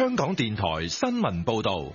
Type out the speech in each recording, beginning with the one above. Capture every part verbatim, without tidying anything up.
香港電台新聞報道。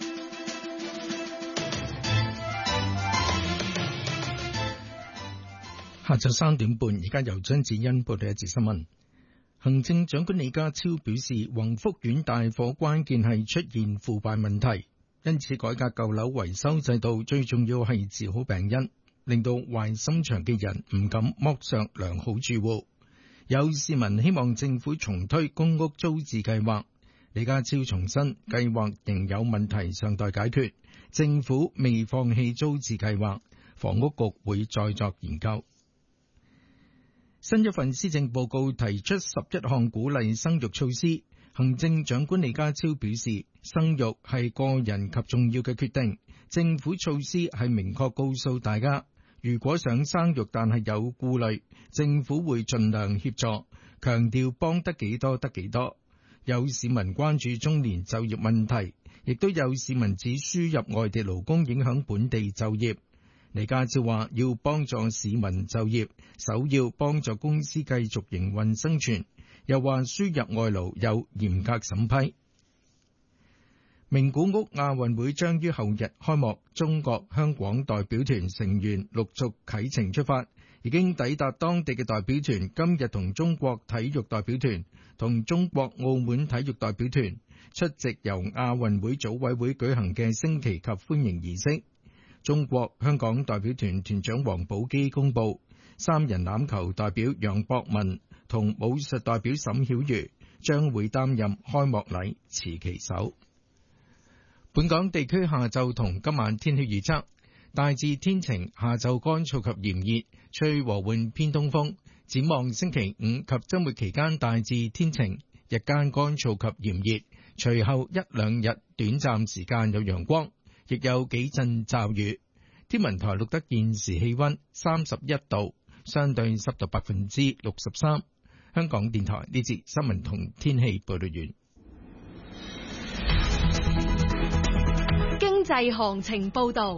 下晝三點半，而家由張子欣報道一節新聞。行政長官李家超表示，宏福苑大火關鍵係出現腐敗問題，因此改革舊樓維修制度最重要係治好病因，令到壞心腸嘅人唔敢剝削良好住戶。有市民希望政府重推公屋租置計劃，李家超重申計劃仍有問題尚待解決，政府未放棄租置計劃，房屋局會再作研究。新一份施政報告提出十一項鼓勵生育措施，行政長官李家超表示，生育係個人及重要嘅決定，政府措施係明確告訴大家，如果想生育但係有顧慮，政府會盡量協助，強調幫得幾多得幾多。有市民關注中年就業問題，亦都有市民指輸入外地勞工影響本地就業。李家超話要幫助市民就業，首要幫助公司繼續營運生存。又話輸入外勞有嚴格審批。名古屋亞運會將於後日開幕，中國香港代表團成員陸續啟程出發，已經抵達當地嘅代表團今日同中國體育代表團同中國澳門體育代表團出席由亞運會組委會舉行嘅升旗及歡迎儀式。中國香港代表團團長王寶基公布，三人欖球代表楊博文同武術代表沈曉瑜將會擔任開幕禮持旗手。本港地區下晝同今晚天氣預測，大致天晴，下晝乾燥及炎熱，吹和緩偏東風。展望星期五及周末期間大致天晴，日間乾燥及炎熱，隨後一兩日短暫時間有陽光，亦有幾陣驟雨。天文台錄得現時氣溫三十一度，相對濕度百分之六十三。香港電台呢節新聞同天氣報道完。 經濟行情報道。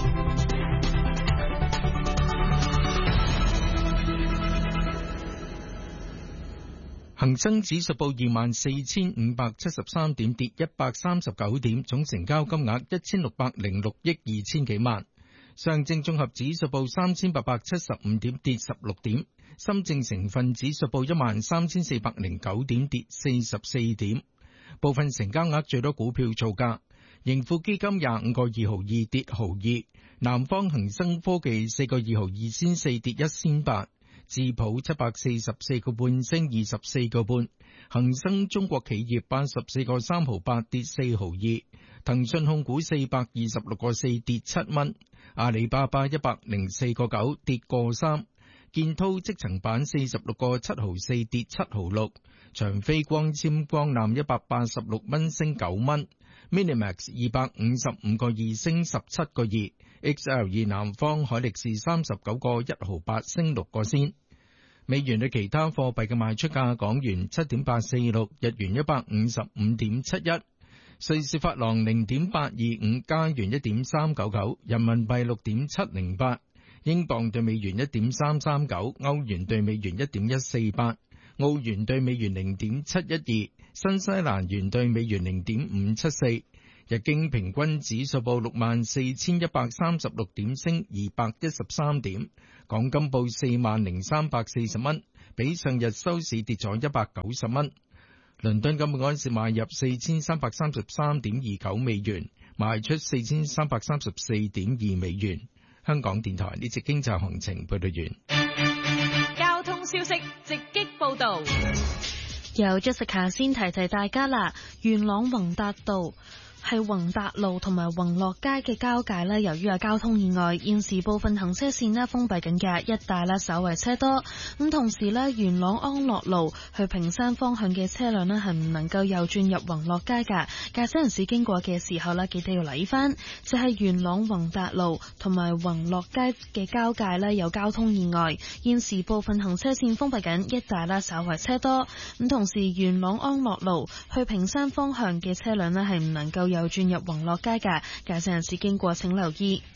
恒生指數報二萬四千五百七十三點，跌一百三十九點，總成交金額一千六百零六億二千幾萬。上證綜合指數報三千八百七十五點，跌十六點。深證成分指數報一萬三千四百零九點，跌四十四點。部分成交額最多股票造價：盈富基金廿五個二毫二跌毫二，南方恒生科技四個二毫二仙四跌一仙八。智普七百四十四個半升二十四個半，恒生中國企業八十四個三毫八跌四毫二，騰訊控股四百二十六個四跌七蚊，阿里巴巴一百零四個九跌個三，建滔積層板四十六個七毫四跌七毫六，長飛光纖光纜一百八十六蚊升九蚊。Minimax 二百五十五個二升十七個二 ，X L 二南方海力士三十九個一毫八升六個仙。美元對其他貨幣嘅賣出價：港元七點八四六，日元一百五十五點七一，瑞士法郎零點八二五，加元一點三九九，人民幣六點七零八，英鎊對美元一點三三九，歐元對美元一點一四八，澳元對美元零點七一二。新西蘭元對美元零點五七四，日經平均指數報六萬四千一百三十六點，升二百一十三點。港金報四萬零三百四十蚊，比上日收市跌咗一百九十蚊。倫敦金嗰陣時買入四千三百三十三點二九美元，賣出四千三百三十四點二美元。香港電台呢節經濟行情報道完。 交通消息直擊報道。 由 Jessica 先提提大家啦，元朗宏達道係宏達路同埋宏樂街嘅交界呢，由於有交通意外，現時部分行車線呢封閉緊嘅，一帶呢稍為車多。咁同時呢，元朗安樂路去屏山方向嘅車輛呢係唔能夠右轉入宏樂街㗎，駕駛人士經過嘅時候呢，記得要留意翻，就係、是、元朗宏達路同埋宏樂街嘅交界呢有交通意外，現時部分行車線封閉緊，一帶呢稍為車多。咁同時元朗安樂路去屏山方向嘅車輛呢係唔能夠右轉入宏樂街嘅，駕駛人士經過請留意。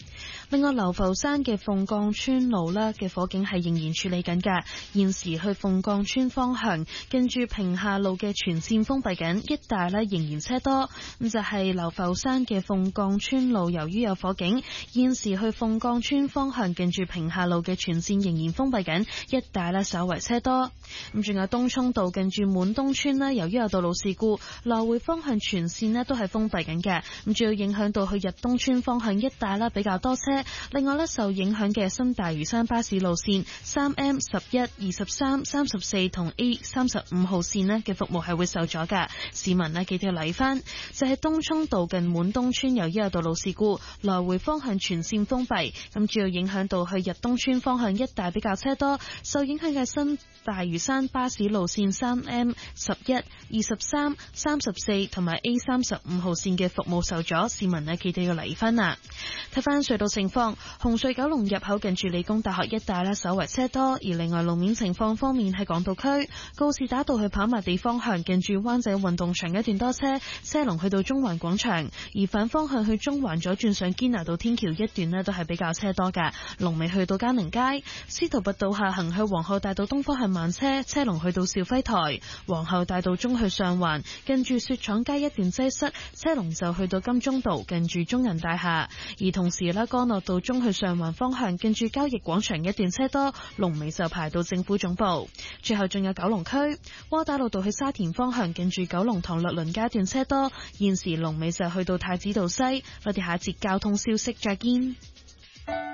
另外流浮山嘅鳳降村路呢嘅火警係仍然處理緊㗎，現時去鳳降村方向近住平下路嘅全線封閉緊，一帶呢仍然車多。咁就係、是、流浮山嘅鳳降村路，由於有火警，現時去鳳降村方向近住平下路嘅全線仍然封閉緊，一帶呢稍為車多。咁仲有東涌道近住滿東村呢，由於有道路事故，來回方向全線呢都係封閉緊嘅。咁主要影響到去日東村方向一帶啦比較多車。另外呢，受影響嘅新大嶼山巴士路線三 M、十一、二十三、三十四同 A 三十五號線呢嘅服務係會受阻㗎。市民呢記得要留意返，就係東涌道近滿東村由於有道路事故，來回方向全線封閉。咁主要影響到去日東村方向一帶比較車多。受影響嘅新大嶼山巴士路線三 M、十一、二十三、三十四同埋 A 三十五號線嘅服務受阻，市民呢記得要留意返啦。睇返隧道情況，紅隧九龍入口近住理工大學一帶呢稍為車多，而另外路面情況方面喺港島區告士打道去跑馬地方向近住灣仔運動場一段多車，車龍去到中環廣場，而反方向去中環左轉上堅拿道天橋一段呢都係比較車多㗎，龍尾去到嘉寧街，司徒拔道下行去皇后大道東方向慢車，車龍去到兆輝台，皇后大道中去上環近住雪廠街一段擠塞，車龍就去到金鐘道近住中銀大廈，而同時呢，干諾道中去上環方向近住交易廣場一段車多，龍尾就排到政府總部。最後仲有九龍區窩打老道去沙田方向近住九龍塘律倫街段車多，現時龍尾就去到太子道西。我哋下一節交通消息再見。